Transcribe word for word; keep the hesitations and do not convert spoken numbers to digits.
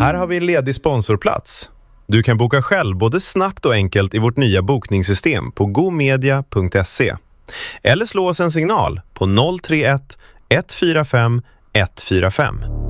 Här har vi en ledig sponsorplats. Du kan boka själv både snabbt och enkelt i vårt nya bokningssystem på gomedia punkt se. Eller slå oss en signal på noll tre ett ett fyra fem ett fyra fem.